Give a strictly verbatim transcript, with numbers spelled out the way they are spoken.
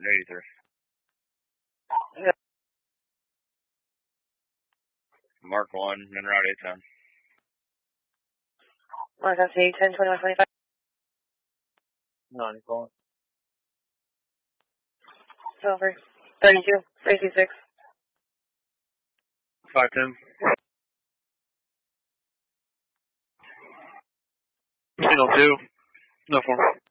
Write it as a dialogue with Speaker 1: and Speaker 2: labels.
Speaker 1: eighty-three.
Speaker 2: Yeah.
Speaker 1: Mark one, en route eight ten.
Speaker 2: Mark S eight ten, twenty-one twenty-five.
Speaker 3: ninety-four.
Speaker 2: Over. thirty-two, sixty-six.
Speaker 3: five ten. Channel two. No form.